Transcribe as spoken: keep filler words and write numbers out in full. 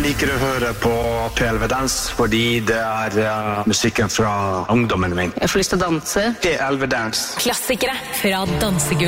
liker å høre på P L V Dans fordi det er uh, musikken fra ungdommen min. Jeg får lyst til å danse. P L V Dans. Klassikere fra dansegulvet.